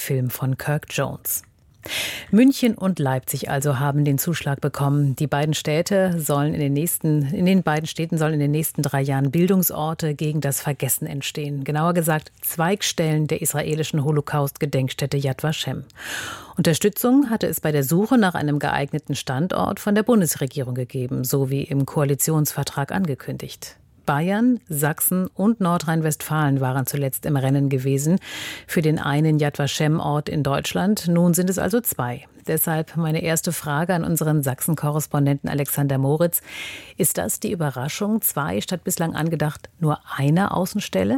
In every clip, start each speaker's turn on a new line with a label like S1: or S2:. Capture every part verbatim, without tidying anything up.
S1: Film von Kirk Jones. München und Leipzig also haben den Zuschlag bekommen. Die beiden Städte sollen in den nächsten, in den beiden Städten sollen in den nächsten drei Jahren Bildungsorte gegen das Vergessen entstehen. Genauer gesagt Zweigstellen der israelischen Holocaust-Gedenkstätte Yad Vashem. Unterstützung hatte es bei der Suche nach einem geeigneten Standort von der Bundesregierung gegeben, so wie im Koalitionsvertrag angekündigt. Bayern, Sachsen und Nordrhein-Westfalen waren zuletzt im Rennen gewesen für den einen Yad Vashem-Ort in Deutschland. Nun sind es also zwei. Deshalb meine erste Frage an unseren Sachsen-Korrespondenten Alexander Moritz. Ist das die Überraschung? Zwei statt bislang angedacht nur eine Außenstelle?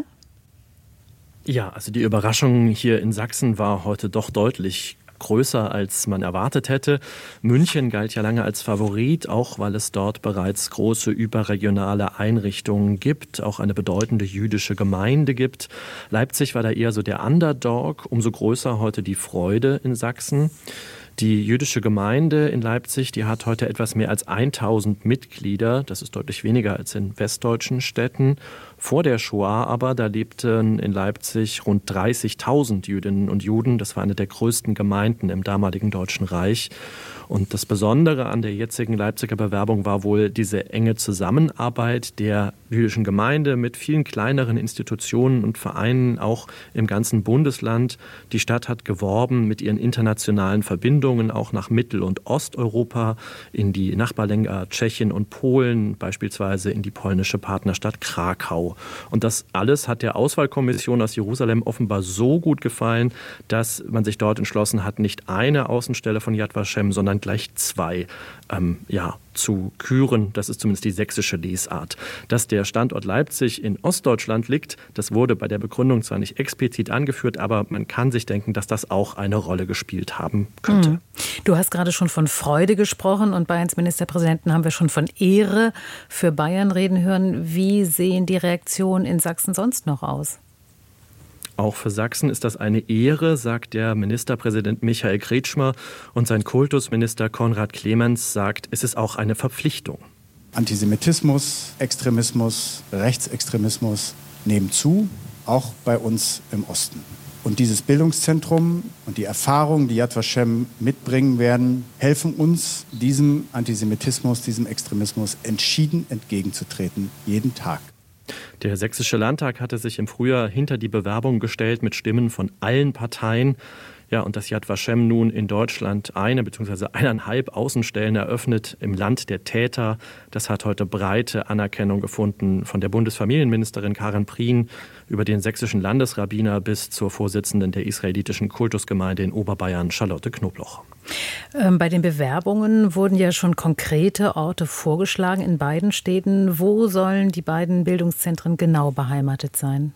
S2: Ja, also die Überraschung hier in Sachsen war heute doch deutlich größer, als man erwartet hätte. München galt ja lange als Favorit, auch weil es dort bereits große überregionale Einrichtungen gibt, auch eine bedeutende jüdische Gemeinde gibt. Leipzig war da eher so der Underdog, umso größer heute die Freude in Sachsen. Die jüdische Gemeinde in Leipzig, die hat heute etwas mehr als tausend Mitglieder. Das ist deutlich weniger als in westdeutschen Städten. Vor der Shoah aber, da lebten in Leipzig rund dreißigtausend Jüdinnen und Juden. Das war eine der größten Gemeinden im damaligen Deutschen Reich. Und das Besondere an der jetzigen Leipziger Bewerbung war wohl diese enge Zusammenarbeit der jüdischen Gemeinde mit vielen kleineren Institutionen und Vereinen, auch im ganzen Bundesland. Die Stadt hat geworben mit ihren internationalen Verbindungen auch nach Mittel- und Osteuropa, in die Nachbarländer Tschechien und Polen, beispielsweise in die polnische Partnerstadt Krakau. Und das alles hat der Auswahlkommission aus Jerusalem offenbar so gut gefallen, dass man sich dort entschlossen hat, nicht eine Außenstelle von Yad Vashem, sondern gleich zwei ähm, ja, zu küren. Das ist zumindest die sächsische Lesart. Dass der Standort Leipzig in Ostdeutschland liegt, das wurde bei der Begründung zwar nicht explizit angeführt, aber man kann sich denken, dass das auch eine Rolle gespielt haben könnte.
S1: Mhm. Du hast gerade schon von Freude gesprochen und Bayerns Ministerpräsidenten haben wir schon von Ehre für Bayern reden hören. Wie sehen die Reaktionen in Sachsen sonst noch aus?
S2: Auch für Sachsen ist das eine Ehre, sagt der Ministerpräsident Michael Kretschmer. Und sein Kultusminister Konrad Clemens sagt, es ist auch eine Verpflichtung.
S3: Antisemitismus, Extremismus, Rechtsextremismus nehmen zu, auch bei uns im Osten. Und dieses Bildungszentrum und die Erfahrungen, die Yad Vashem mitbringen werden, helfen uns, diesem Antisemitismus, diesem Extremismus entschieden entgegenzutreten, jeden Tag.
S2: Der Sächsische Landtag hatte sich im Frühjahr hinter die Bewerbung gestellt mit Stimmen von allen Parteien. Ja, und dass Yad Vashem nun in Deutschland eine bzw. eineinhalb Außenstellen eröffnet im Land der Täter, das hat heute breite Anerkennung gefunden von der Bundesfamilienministerin Karin Prien über den sächsischen Landesrabbiner bis zur Vorsitzenden der israelitischen Kultusgemeinde in Oberbayern, Charlotte Knobloch.
S1: Bei den Bewerbungen wurden ja schon konkrete Orte vorgeschlagen in beiden Städten. Wo sollen die beiden Bildungszentren genau beheimatet sein?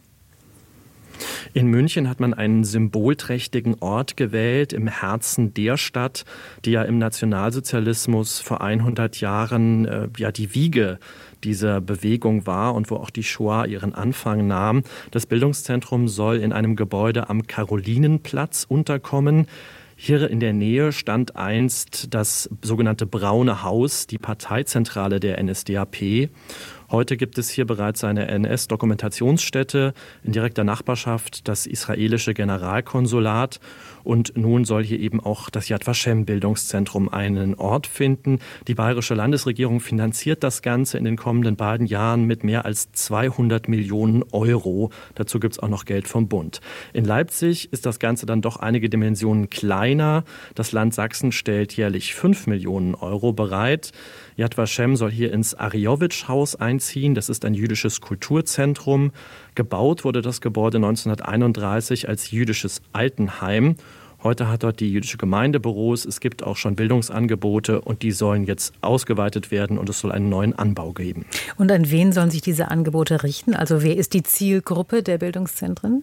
S2: In München hat man einen symbolträchtigen Ort gewählt im Herzen der Stadt, die ja im Nationalsozialismus vor hundert Jahren äh, ja die Wiege dieser Bewegung war und wo auch die Shoah ihren Anfang nahm. Das Bildungszentrum soll in einem Gebäude am Karolinenplatz unterkommen. Hier in der Nähe stand einst das sogenannte Braune Haus, die Parteizentrale der N S D A P. Heute gibt es hier bereits eine N S-Dokumentationsstätte, in direkter Nachbarschaft das israelische Generalkonsulat. Und nun soll hier eben auch das Yad Vashem-Bildungszentrum einen Ort finden. Die bayerische Landesregierung finanziert das Ganze in den kommenden beiden Jahren mit mehr als zweihundert Millionen Euro. Dazu gibt es auch noch Geld vom Bund. In Leipzig ist das Ganze dann doch einige Dimensionen kleiner. Das Land Sachsen stellt jährlich fünf Millionen Euro bereit. Yad Vashem soll hier ins Ariowitsch-Haus einziehen. Das ist ein jüdisches Kulturzentrum. Gebaut wurde das Gebäude neunzehnhunderteinunddreißig als jüdisches Altenheim. Heute hat dort die jüdische Gemeinde Büros. Es gibt auch schon Bildungsangebote und die sollen jetzt ausgeweitet werden und es soll einen neuen Anbau geben.
S1: Und an wen sollen sich diese Angebote richten? Also wer ist die Zielgruppe der Bildungszentren?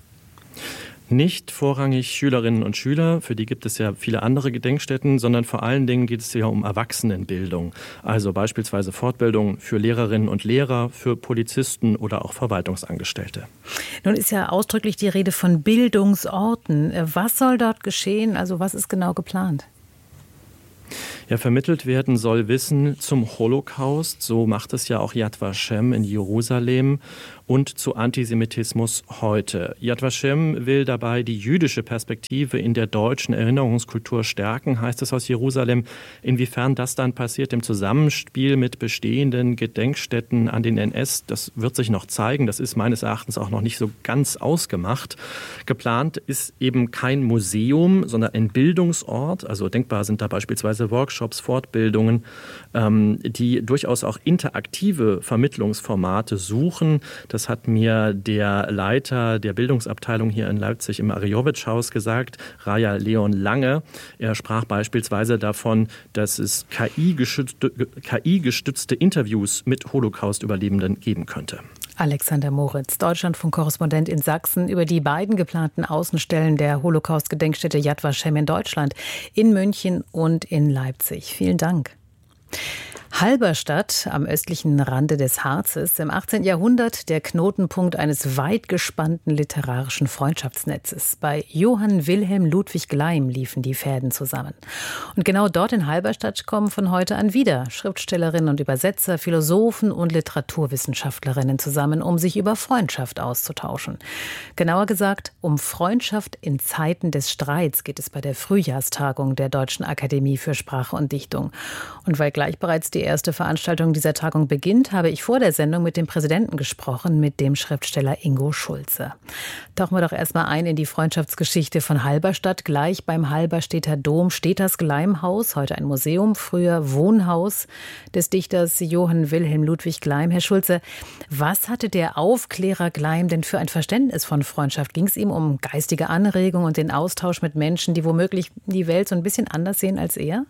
S2: Nicht vorrangig Schülerinnen und Schüler, für die gibt es ja viele andere Gedenkstätten, sondern vor allen Dingen geht es ja um Erwachsenenbildung. Also beispielsweise Fortbildung für Lehrerinnen und Lehrer, für Polizisten oder auch Verwaltungsangestellte.
S1: Nun ist ja ausdrücklich die Rede von Bildungsorten. Was soll dort geschehen? Also was ist genau geplant?
S2: Ja, vermittelt werden soll Wissen zum Holocaust, so macht es ja auch Yad Vashem in Jerusalem, und zu Antisemitismus heute. Yad Vashem will dabei die jüdische Perspektive in der deutschen Erinnerungskultur stärken, heißt es aus Jerusalem. Inwiefern das dann passiert im Zusammenspiel mit bestehenden Gedenkstätten an den N S, das wird sich noch zeigen. Das ist meines Erachtens auch noch nicht so ganz ausgemacht. Geplant ist eben kein Museum, sondern ein Bildungsort. Also denkbar sind da beispielsweise Workshops, Fortbildungen, ähm, die durchaus auch interaktive Vermittlungsformate suchen. Das hat mir der Leiter der Bildungsabteilung hier in Leipzig im Arjowitsch-Haus gesagt, Raja Leon Lange. Er sprach beispielsweise davon, dass es K I-gestützte, K I-gestützte Interviews mit Holocaust-Überlebenden geben könnte.
S1: Alexander Moritz, Deutschlandfunk-Korrespondent in Sachsen, über die beiden geplanten Außenstellen der Holocaust-Gedenkstätte Yad Vashem in Deutschland, in München und in Leipzig. Vielen Dank. Halberstadt am östlichen Rande des Harzes, im achtzehnten Jahrhundert der Knotenpunkt eines weit gespannten literarischen Freundschaftsnetzes. Bei Johann Wilhelm Ludwig Gleim liefen die Fäden zusammen. Und genau dort in Halberstadt kommen von heute an wieder Schriftstellerinnen und Übersetzer, Philosophen und Literaturwissenschaftlerinnen zusammen, um sich über Freundschaft auszutauschen. Genauer gesagt, um Freundschaft in Zeiten des Streits geht es bei der Frühjahrstagung der Deutschen Akademie für Sprache und Dichtung. Und weil gleich bereits die Die erste Veranstaltung dieser Tagung beginnt, habe ich vor der Sendung mit dem Präsidenten gesprochen, mit dem Schriftsteller Ingo Schulze. Tauchen wir doch erstmal ein in die Freundschaftsgeschichte von Halberstadt. Gleich beim Halberstädter Dom steht das Gleimhaus, heute ein Museum, früher Wohnhaus des Dichters Johann Wilhelm Ludwig Gleim. Herr Schulze, was hatte der Aufklärer Gleim denn für ein Verständnis von Freundschaft? Ging es ihm um geistige Anregung und den Austausch mit Menschen, die womöglich die Welt so ein bisschen anders sehen als er?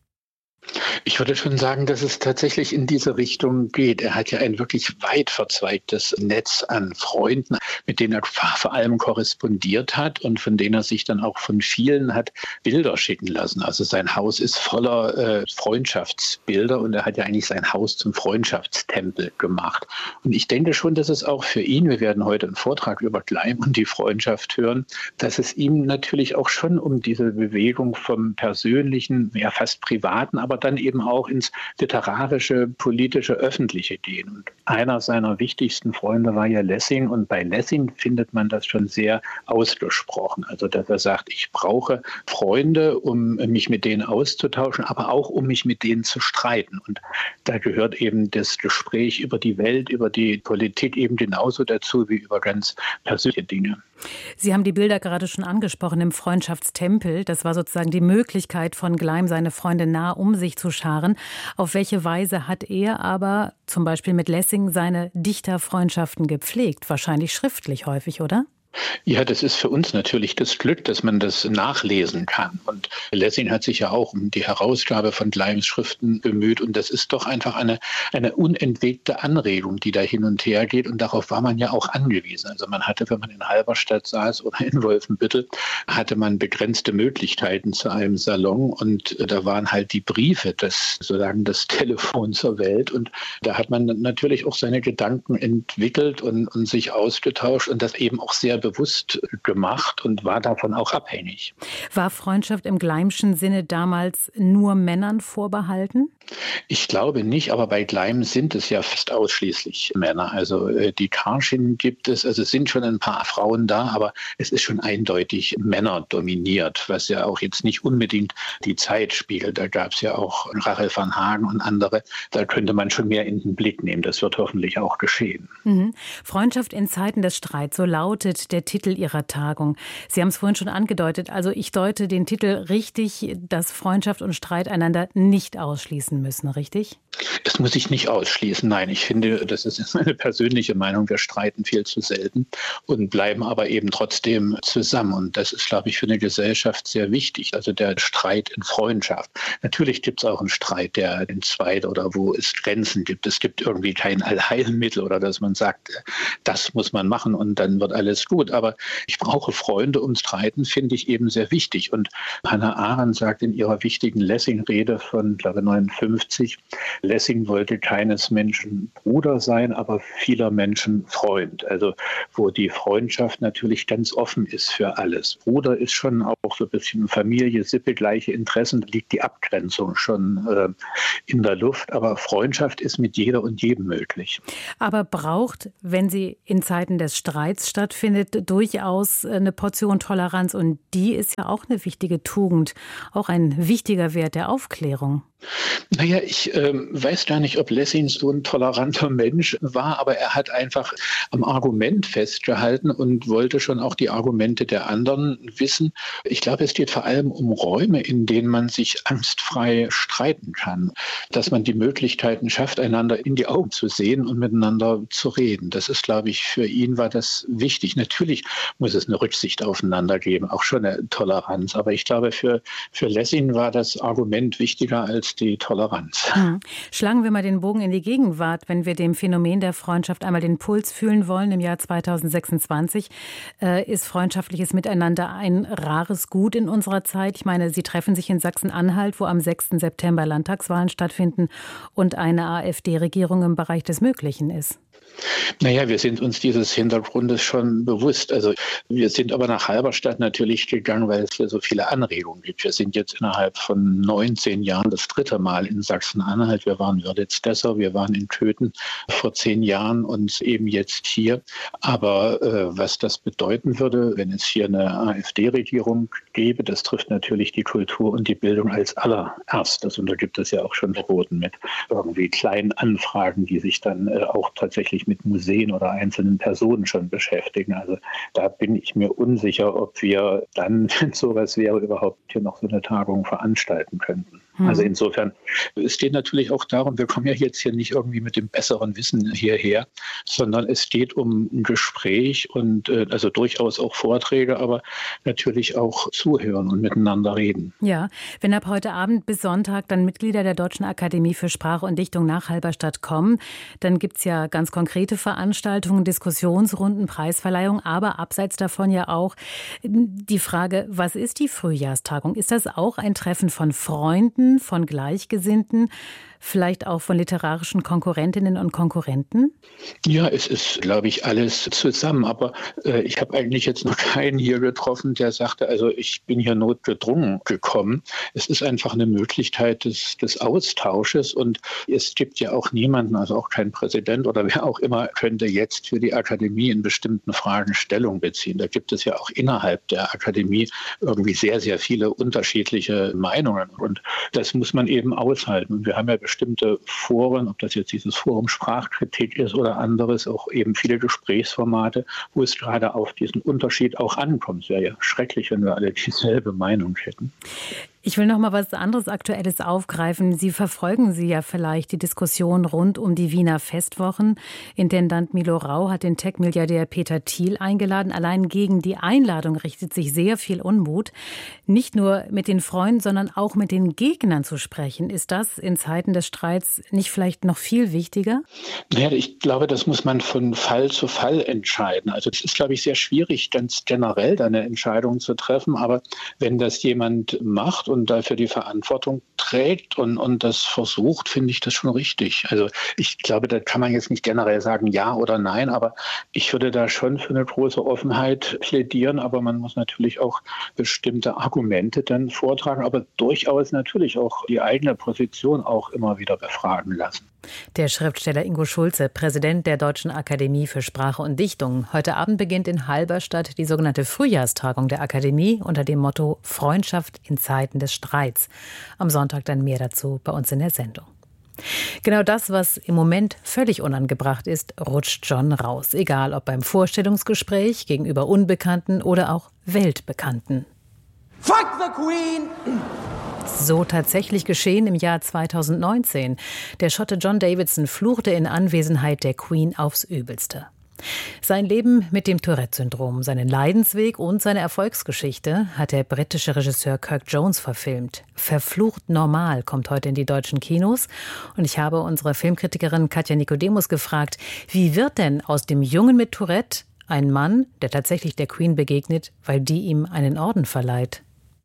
S4: Ich würde schon sagen, dass es tatsächlich in diese Richtung geht. Er hat ja ein wirklich weit verzweigtes Netz an Freunden, mit denen er vor allem korrespondiert hat und von denen er sich dann auch von vielen hat Bilder schicken lassen. Also sein Haus ist voller äh, Freundschaftsbilder und er hat ja eigentlich sein Haus zum Freundschaftstempel gemacht. Und ich denke schon, dass es auch für ihn, wir werden heute einen Vortrag über Gleim und die Freundschaft hören, dass es ihm natürlich auch schon um diese Bewegung vom Persönlichen, ja fast Privaten, aber dann eben auch ins literarische, politische, öffentliche gehen. Und einer seiner wichtigsten Freunde war ja Lessing. Und bei Lessing findet man das schon sehr ausgesprochen. Also, dass er sagt, ich brauche Freunde, um mich mit denen auszutauschen, aber auch, um mich mit denen zu streiten. Und da gehört eben das Gespräch über die Welt, über die Politik eben genauso dazu wie über ganz persönliche Dinge.
S1: Sie haben die Bilder gerade schon angesprochen im Freundschaftstempel. Das war sozusagen die Möglichkeit von Gleim, seine Freunde nah um sich zu scharen. Auf welche Weise hat er aber zum Beispiel mit Lessing seine Dichterfreundschaften gepflegt? Wahrscheinlich schriftlich häufig, oder?
S4: Ja, das ist für uns natürlich das Glück, dass man das nachlesen kann. Und Lessing hat sich ja auch um die Herausgabe von Gleims Schriften bemüht. Und das ist doch einfach eine, eine unentwegte Anregung, die da hin und her geht. Und darauf war man ja auch angewiesen. Also man hatte, wenn man in Halberstadt saß oder in Wolfenbüttel, hatte man begrenzte Möglichkeiten zu einem Salon. Und da waren halt die Briefe, das sozusagen das Telefon zur Welt. Und da hat man natürlich auch seine Gedanken entwickelt und, und sich ausgetauscht und das eben auch sehr bewusst gemacht und war davon auch abhängig.
S1: War Freundschaft im Gleimschen Sinne damals nur Männern vorbehalten?
S4: Ich glaube nicht, aber bei Gleim sind es ja fast ausschließlich Männer. Also die Karschin gibt es, also es sind schon ein paar Frauen da, aber es ist schon eindeutig Männer dominiert, was ja auch jetzt nicht unbedingt die Zeit spiegelt. Da gab es ja auch Rachel van Hagen und andere. Da könnte man schon mehr in den Blick nehmen. Das wird hoffentlich auch geschehen.
S1: Mhm. Freundschaft in Zeiten des Streits, so lautet der Titel Ihrer Tagung. Sie haben es vorhin schon angedeutet. Also ich deute den Titel richtig, dass Freundschaft und Streit einander nicht ausschließen müssen, richtig?
S4: Das muss ich nicht ausschließen. Nein, ich finde, das ist meine persönliche Meinung. Wir streiten viel zu selten und bleiben aber eben trotzdem zusammen. Und das ist, glaube ich, für eine Gesellschaft sehr wichtig. Also der Streit in Freundschaft. Natürlich gibt es auch einen Streit, der in Zweit oder wo es Grenzen gibt. Es gibt irgendwie kein Allheilmittel oder dass man sagt, das muss man machen und dann wird alles gut. absolut. Aber ich brauche Freunde und Streiten finde ich eben sehr wichtig. Und Hannah Arendt sagt in ihrer wichtigen Lessing-Rede von, glaube ich, neunundfünfzig, Lessing wollte keines Menschen Bruder sein, aber vieler Menschen Freund. Also wo die Freundschaft natürlich ganz offen ist für alles. Bruder ist schon auch so ein bisschen Familie, Sippe, gleiche Interessen, da liegt die Abgrenzung schon äh, in der Luft. Aber Freundschaft ist mit jeder und jedem möglich.
S1: Aber braucht, wenn sie in Zeiten des Streits stattfindet, durchaus eine Portion Toleranz. Und die ist ja auch eine wichtige Tugend, auch ein wichtiger Wert der Aufklärung.
S4: Naja, ich äh, weiß gar nicht, ob Lessing so ein toleranter Mensch war, aber er hat einfach am Argument festgehalten und wollte schon auch die Argumente der anderen wissen. Ich glaube, es geht vor allem um Räume, in denen man sich angstfrei streiten kann, dass man die Möglichkeiten schafft, einander in die Augen zu sehen und miteinander zu reden. Das ist, glaube ich, für ihn war das wichtig. Natürlich muss es eine Rücksicht aufeinander geben, auch schon eine Toleranz. Aber ich glaube, für, für Lessing war das Argument wichtiger als die Toleranz.
S1: Hm. Schlagen wir mal den Bogen in die Gegenwart, wenn wir dem Phänomen der Freundschaft einmal den Puls fühlen wollen. Im Jahr zweitausendsechsundzwanzig äh, ist freundschaftliches Miteinander ein rares Gut in unserer Zeit. Ich meine, Sie treffen sich in Sachsen-Anhalt, wo am sechsten September Landtagswahlen stattfinden und eine AfD-Regierung im Bereich des Möglichen ist.
S4: Naja, wir sind uns dieses Hintergrundes schon bewusst. Also wir sind aber nach Halberstadt natürlich gegangen, weil es hier so viele Anregungen gibt. Wir sind jetzt innerhalb von neunzehn Jahren das dritte Mal in Sachsen-Anhalt. Wir waren in Wörlitz-Dessau, wir waren in Köthen vor zehn Jahren und eben jetzt hier. Aber äh, was das bedeuten würde, wenn es hier eine AfD-Regierung gäbe, das trifft natürlich die Kultur und die Bildung als allererstes. Und da gibt es ja auch schon Verboten mit irgendwie kleinen Anfragen, die sich dann äh, auch tatsächlich mit Museen oder einzelnen Personen schon beschäftigen. Also da bin ich mir unsicher, ob wir dann, wenn sowas wäre, überhaupt hier noch so eine Tagung veranstalten könnten. Hm. Also insofern, es geht natürlich auch darum, wir kommen ja jetzt hier nicht irgendwie mit dem besseren Wissen hierher, sondern es geht um ein Gespräch und äh, also durchaus auch Vorträge, aber natürlich auch zuhören und miteinander reden.
S1: Ja, wenn ab heute Abend bis Sonntag dann Mitglieder der Deutschen Akademie für Sprache und Dichtung nach Halberstadt kommen, dann gibt es ja ganz konkrete Veranstaltungen, Diskussionsrunden, Preisverleihung, aber abseits davon ja auch die Frage, was ist die Frühjahrstagung? Ist das auch ein Treffen von Freunden, von Gleichgesinnten, vielleicht auch von literarischen Konkurrentinnen und Konkurrenten?
S4: Ja, es ist, glaube ich, alles zusammen. Aber äh, ich habe eigentlich jetzt noch keinen hier getroffen, der sagte, also ich bin hier notgedrungen gekommen. Es ist einfach eine Möglichkeit des, des Austausches und es gibt ja auch niemanden, also auch kein Präsident oder wer auch immer, könnte jetzt für die Akademie in bestimmten Fragen Stellung beziehen. Da gibt es ja auch innerhalb der Akademie irgendwie sehr, sehr viele unterschiedliche Meinungen und das muss man eben aushalten. Und wir haben ja bestimmte Foren, ob das jetzt dieses Forum Sprachkritik ist oder anderes, auch eben viele Gesprächsformate, wo es gerade auf diesen Unterschied auch ankommt. Es wäre ja schrecklich, wenn wir alle dieselbe Meinung hätten.
S1: Ich will noch mal was anderes Aktuelles aufgreifen. Sie verfolgen Sie ja vielleicht die Diskussion rund um die Wiener Festwochen. Intendant Milo Rau hat den Tech-Milliardär Peter Thiel eingeladen. Allein gegen die Einladung richtet sich sehr viel Unmut. Nicht nur mit den Freunden, sondern auch mit den Gegnern zu sprechen. Ist das in Zeiten des Streits nicht vielleicht noch viel wichtiger?
S4: Naja, ich glaube, das muss man von Fall zu Fall entscheiden. Also es ist, glaube ich, sehr schwierig, ganz generell da eine Entscheidung zu treffen. Aber wenn das jemand macht und dafür die Verantwortung trägt und, und das versucht, finde ich das schon richtig. Also ich glaube, da kann man jetzt nicht generell sagen ja oder nein, aber ich würde da schon für eine große Offenheit plädieren, aber man muss natürlich auch bestimmte Argumente dann vortragen, aber durchaus natürlich auch die eigene Position auch immer wieder befragen lassen.
S1: Der Schriftsteller Ingo Schulze, Präsident der Deutschen Akademie für Sprache und Dichtung. Heute Abend beginnt in Halberstadt die sogenannte Frühjahrstagung der Akademie unter dem Motto Freundschaft in Zeiten des Streits. Am Sonntag dann mehr dazu bei uns in der Sendung. Genau das, was im Moment völlig unangebracht ist, rutscht John raus. Egal ob beim Vorstellungsgespräch gegenüber Unbekannten oder auch Weltbekannten.
S5: Fuck the Queen!
S1: So tatsächlich geschehen im Jahr zweitausendneunzehn. Der Schotte John Davidson fluchte in Anwesenheit der Queen aufs Übelste. Sein Leben mit dem Tourette-Syndrom, seinen Leidensweg und seine Erfolgsgeschichte hat der britische Regisseur Kirk Jones verfilmt. Verflucht normal kommt heute in die deutschen Kinos. Und ich habe unsere Filmkritikerin Katja Nikodemus gefragt, wie wird denn aus dem Jungen mit Tourette Ein Mann, der tatsächlich der Queen begegnet, weil die ihm einen Orden verleiht.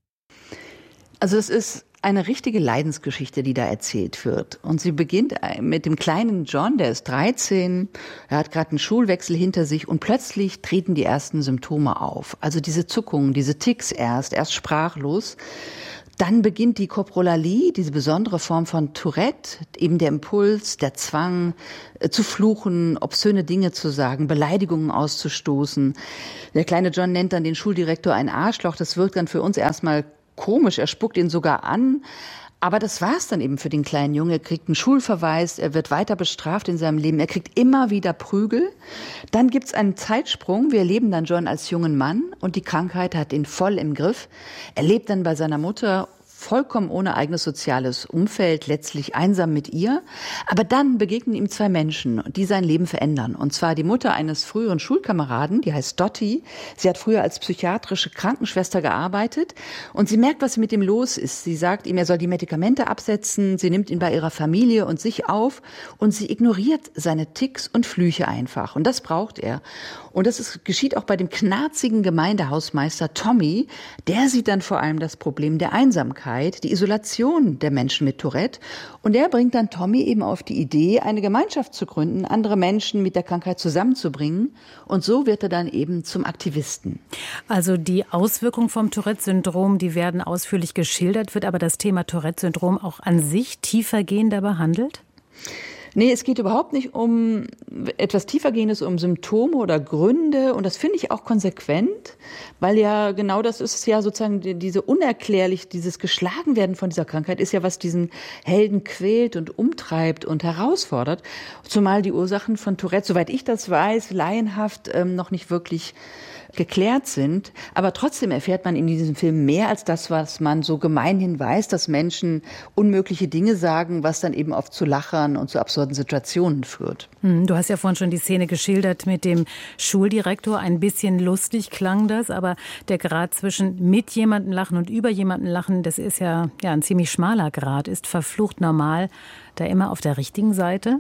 S6: Also es ist eine richtige Leidensgeschichte, die da erzählt wird. Und sie beginnt mit dem kleinen John, der ist dreizehn, er hat gerade einen Schulwechsel hinter sich und plötzlich treten die ersten Symptome auf. Also diese Zuckungen, diese Tics erst, erst sprachlos. Dann beginnt die Koprolalie, diese besondere Form von Tourette, eben der Impuls, der Zwang, äh, zu fluchen, obszöne Dinge zu sagen, Beleidigungen auszustoßen. Der kleine John nennt dann den Schuldirektor ein Arschloch. Das wirkt dann für uns erstmal komisch, er spuckt ihn sogar an. Aber das war's dann eben für den kleinen Jungen. Er kriegt einen Schulverweis, er wird weiter bestraft in seinem Leben, er kriegt immer wieder Prügel. Dann gibt's einen Zeitsprung. Wir erleben dann John als jungen Mann und die Krankheit hat ihn voll im Griff. Er lebt dann bei seiner Mutter, vollkommen ohne eigenes soziales Umfeld, letztlich einsam mit ihr. Aber dann begegnen ihm zwei Menschen, die sein Leben verändern. Und zwar die Mutter eines früheren Schulkameraden, die heißt Dottie. Sie hat früher als psychiatrische Krankenschwester gearbeitet und sie merkt, was mit ihm los ist. Sie sagt ihm, er soll die Medikamente absetzen. Sie nimmt ihn bei ihrer Familie und sich auf und sie ignoriert seine Ticks und Flüche einfach. Und das braucht er. Und das ist, geschieht auch bei dem knarzigen Gemeindehausmeister Tommy. Der sieht dann vor allem das Problem der Einsamkeit, die Isolation der Menschen mit Tourette. Und er bringt dann Tommy eben auf die Idee, eine Gemeinschaft zu gründen, andere Menschen mit der Krankheit zusammenzubringen. Und so wird er dann eben zum Aktivisten.
S1: Also die Auswirkungen vom Tourette-Syndrom, die werden ausführlich geschildert, wird aber das Thema Tourette-Syndrom auch an sich tiefergehender behandelt?
S6: Nee, es geht überhaupt nicht um etwas Tiefergehendes, um Symptome oder Gründe. Und das finde ich auch konsequent, weil ja genau das ist ja sozusagen diese unerklärlich, dieses Geschlagenwerden von dieser Krankheit ist ja, was diesen Helden quält und umtreibt und herausfordert. Zumal die Ursachen von Tourette, soweit ich das weiß, laienhaft ähm, noch nicht wirklich geklärt sind. Aber trotzdem erfährt man in diesem Film mehr als das, was man so gemeinhin weiß, dass Menschen unmögliche Dinge sagen, was dann eben oft zu Lachern und zu absurden Situationen führt.
S1: Du hast ja vorhin schon die Szene geschildert mit dem Schuldirektor. Ein bisschen lustig klang das, aber der Grad zwischen mit jemandem lachen und über jemanden lachen, das ist ja, ja ein ziemlich schmaler Grad. Ist verflucht normal da immer auf der richtigen Seite?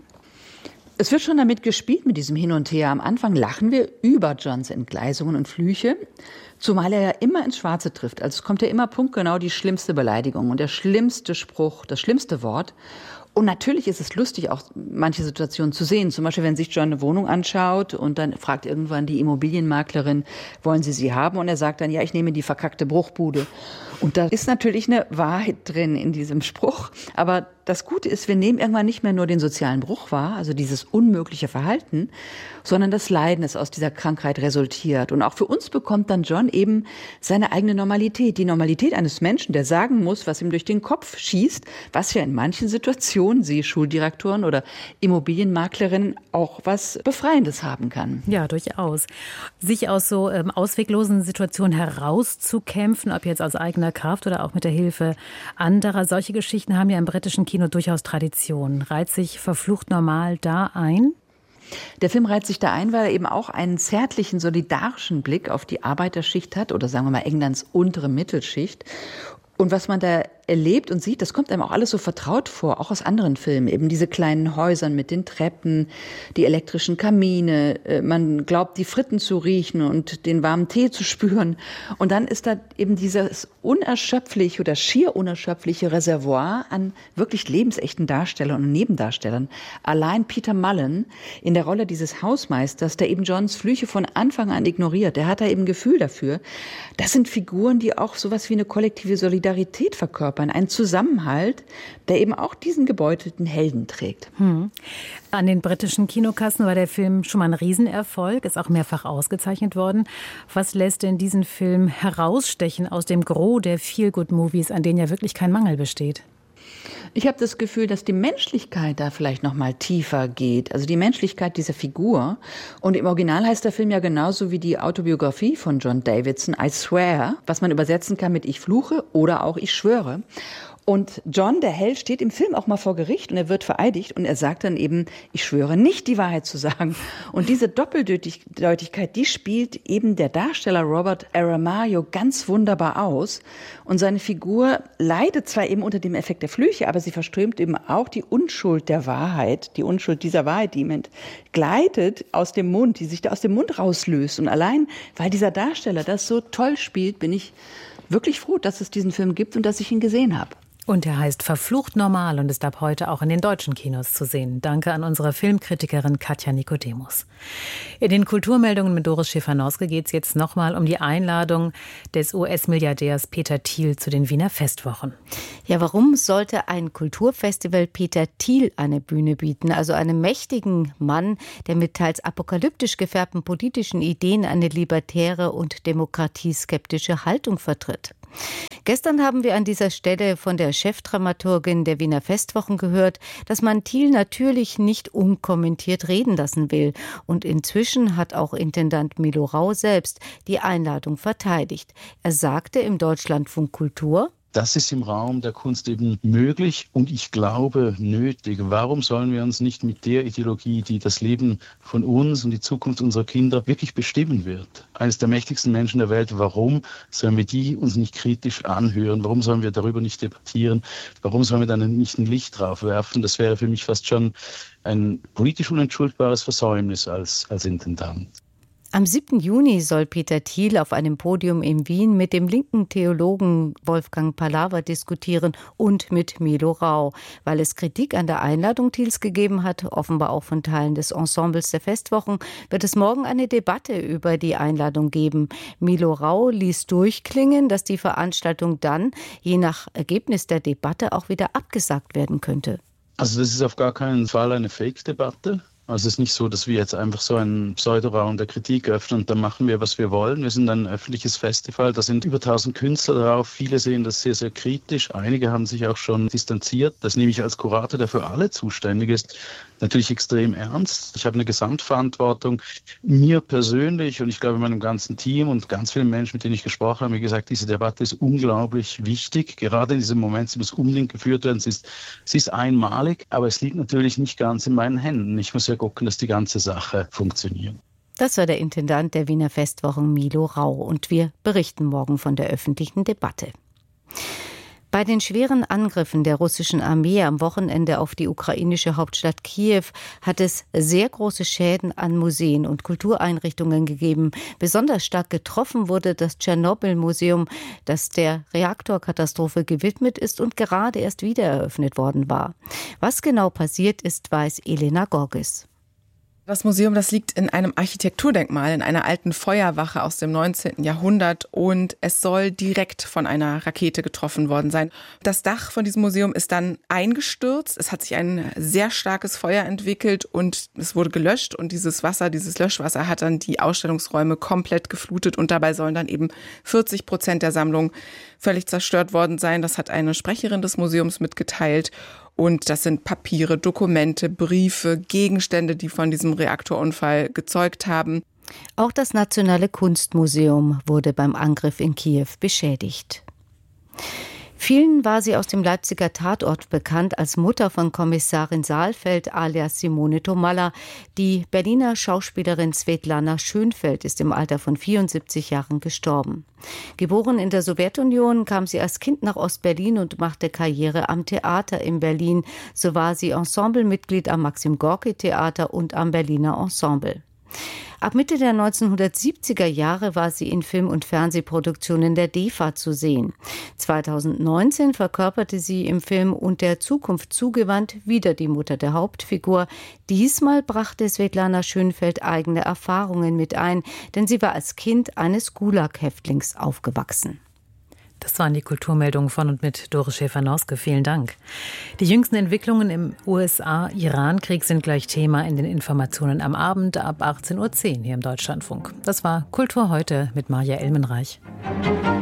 S6: Es wird schon damit gespielt, mit diesem Hin und Her. Am Anfang lachen wir über Johns Entgleisungen und Flüche, zumal er ja immer ins Schwarze trifft. Also es kommt ja immer punktgenau die schlimmste Beleidigung und der schlimmste Spruch, das schlimmste Wort. Und natürlich ist es lustig, auch manche Situationen zu sehen. Zum Beispiel, wenn sich John eine Wohnung anschaut und dann fragt irgendwann die Immobilienmaklerin, wollen Sie sie haben? Und er sagt dann, ja, ich nehme die verkackte Bruchbude. Und da ist natürlich eine Wahrheit drin in diesem Spruch. Aber das Gute ist, wir nehmen irgendwann nicht mehr nur den sozialen Bruch wahr, also dieses unmögliche Verhalten, sondern das Leiden, das aus dieser Krankheit resultiert. Und auch für uns bekommt dann John eben seine eigene Normalität. Die Normalität eines Menschen, der sagen muss, was ihm durch den Kopf schießt, was ja in manchen Situationen, siehe Schuldirektoren oder Immobilienmaklerinnen, auch was Befreiendes haben kann.
S1: Ja, durchaus. Sich aus so ähm, ausweglosen Situationen herauszukämpfen, ob jetzt aus eigener Kraft oder auch mit der Hilfe anderer. Solche Geschichten haben ja im britischen Kino durchaus Tradition. Reiht sich verflucht normal da ein?
S6: Der Film reiht sich da ein, weil er eben auch einen zärtlichen, solidarischen Blick auf die Arbeiterschicht hat oder sagen wir mal Englands untere Mittelschicht. Und was man da erlebt und sieht, das kommt einem auch alles so vertraut vor, auch aus anderen Filmen. Eben diese kleinen Häusern mit den Treppen, die elektrischen Kamine, man glaubt, die Fritten zu riechen und den warmen Tee zu spüren. Und dann ist da eben dieses unerschöpfliche oder schier unerschöpfliche Reservoir an wirklich lebensechten Darstellern und Nebendarstellern. Allein Peter Mullen in der Rolle dieses Hausmeisters, der eben Johns Flüche von Anfang an ignoriert, der hat da eben Gefühl dafür. Das sind Figuren, die auch sowas wie eine kollektive Solidarität verkörpern. Ein Zusammenhalt, der eben auch diesen gebeutelten Helden trägt.
S1: Hm. An den britischen Kinokassen war der Film schon mal ein Riesenerfolg, ist auch mehrfach ausgezeichnet worden. Was lässt denn diesen Film herausstechen aus dem Gros der Feel-Good-Movies, an denen ja wirklich kein Mangel besteht?
S6: Ich habe das Gefühl, dass die Menschlichkeit da vielleicht noch mal tiefer geht. Also die Menschlichkeit dieser Figur. Und im Original heißt der Film ja genauso wie die Autobiografie von John Davidson, I Swear, was man übersetzen kann mit Ich fluche oder auch Ich schwöre. Und John, der Held, steht im Film auch mal vor Gericht und er wird vereidigt und er sagt dann eben, ich schwöre nicht die Wahrheit zu sagen. Und diese Doppeldeutigkeit, die spielt eben der Darsteller Robert Aramayo ganz wunderbar aus. Und seine Figur leidet zwar eben unter dem Effekt der Flüche, aber sie verströmt eben auch die Unschuld der Wahrheit, die Unschuld dieser Wahrheit, die ihm entgleitet aus dem Mund, die sich da aus dem Mund rauslöst. Und allein, weil dieser Darsteller das so toll spielt, bin ich wirklich froh, dass es diesen Film gibt und dass ich ihn gesehen habe.
S1: Und er heißt Verflucht normal und ist ab heute auch in den deutschen Kinos zu sehen. Danke an unsere Filmkritikerin Katja Nikodemus. In den Kulturmeldungen mit Doris Schäfer-Noske geht es jetzt nochmal um die Einladung des U S-Milliardärs Peter Thiel zu den Wiener Festwochen.
S7: Ja, warum sollte ein Kulturfestival Peter Thiel eine Bühne bieten? Also einem mächtigen Mann, der mit teils apokalyptisch gefärbten politischen Ideen eine libertäre und demokratieskeptische Haltung vertritt. Gestern haben wir an dieser Stelle von der Chefdramaturgin der Wiener Festwochen gehört, dass man Thiel natürlich nicht unkommentiert reden lassen will. Und inzwischen hat auch Intendant Milo Rau selbst die Einladung verteidigt. Er sagte im Deutschlandfunk Kultur:
S8: Das ist im Raum der Kunst eben möglich und ich glaube nötig. Warum sollen wir uns nicht mit der Ideologie, die das Leben von uns und die Zukunft unserer Kinder wirklich bestimmen wird, eines der mächtigsten Menschen der Welt, warum sollen wir die uns nicht kritisch anhören? Warum sollen wir darüber nicht debattieren? Warum sollen wir dann nicht ein Licht drauf werfen? Das wäre für mich fast schon ein politisch unentschuldbares Versäumnis als, als Intendant.
S7: Am siebten Juni soll Peter Thiel auf einem Podium in Wien mit dem linken Theologen Wolfgang Palaver diskutieren und mit Milo Rau. Weil es Kritik an der Einladung Thiels gegeben hat, offenbar auch von Teilen des Ensembles der Festwochen, wird es morgen eine Debatte über die Einladung geben. Milo Rau ließ durchklingen, dass die Veranstaltung dann, je nach Ergebnis der Debatte, auch wieder abgesagt werden könnte.
S8: Also das ist auf gar keinen Fall eine Fake-Debatte. Also es ist nicht so, dass wir jetzt einfach so einen Pseudoraum der Kritik öffnen und dann machen wir, was wir wollen. Wir sind ein öffentliches Festival, da sind über tausend Künstler drauf. Viele sehen das sehr, sehr kritisch. Einige haben sich auch schon distanziert. Das nehme ich als Kurator, der für alle zuständig ist, natürlich extrem ernst. Ich habe eine Gesamtverantwortung. Mir persönlich und ich glaube meinem ganzen Team und ganz vielen Menschen, mit denen ich gesprochen habe, haben gesagt, diese Debatte ist unglaublich wichtig. Gerade in diesem Moment, sie muss unbedingt geführt werden. Sie ist, sie ist einmalig, aber es liegt natürlich nicht ganz in meinen Händen. Ich muss ja gucken, dass die ganze Sache funktioniert.
S7: Das war der Intendant der Wiener Festwochen Milo Rau und wir berichten morgen von der öffentlichen Debatte. Bei den schweren Angriffen der russischen Armee am Wochenende auf die ukrainische Hauptstadt Kiew hat es sehr große Schäden an Museen und Kultureinrichtungen gegeben. Besonders stark getroffen wurde das Tschernobyl-Museum, das der Reaktorkatastrophe gewidmet ist und gerade erst wieder eröffnet worden war. Was genau passiert ist, weiß Elena Gorges.
S9: Das Museum, das liegt in einem Architekturdenkmal, in einer alten Feuerwache aus dem neunzehnten Jahrhundert und es soll direkt von einer Rakete getroffen worden sein. Das Dach von diesem Museum ist dann eingestürzt, es hat sich ein sehr starkes Feuer entwickelt und es wurde gelöscht und dieses Wasser, dieses Löschwasser hat dann die Ausstellungsräume komplett geflutet und dabei sollen dann eben vierzig Prozent der Sammlung völlig zerstört worden sein. Das hat eine Sprecherin des Museums mitgeteilt. Und das sind Papiere, Dokumente, Briefe, Gegenstände, die von diesem Reaktorunfall gezeugt haben.
S7: Auch das Nationale Kunstmuseum wurde beim Angriff in Kiew beschädigt. Vielen war sie aus dem Leipziger Tatort bekannt als Mutter von Kommissarin Saalfeld alias Simone Tomalla. Die Berliner Schauspielerin Svetlana Schönfeld ist im Alter von vierundsiebzig Jahren gestorben. Geboren in der Sowjetunion, kam sie als Kind nach Ostberlin und machte Karriere am Theater in Berlin. So war sie Ensemblemitglied am Maxim-Gorki-Theater und am Berliner Ensemble. Ab Mitte der neunzehnhundertsiebziger Jahre war sie in Film- und Fernsehproduktionen der D E F A zu sehen. zweitausendneunzehn verkörperte sie im Film Und der Zukunft zugewandt wieder die Mutter der Hauptfigur. Diesmal brachte Svetlana Schönfeld eigene Erfahrungen mit ein, denn sie war als Kind eines Gulag-Häftlings aufgewachsen.
S1: Das waren die Kulturmeldungen von und mit Doris Schäfer-Noske. Vielen Dank. Die jüngsten Entwicklungen im U S A-Iran-Krieg sind gleich Thema in den Informationen am Abend ab achtzehn Uhr zehn hier im Deutschlandfunk. Das war Kultur heute mit Maja Elmenreich.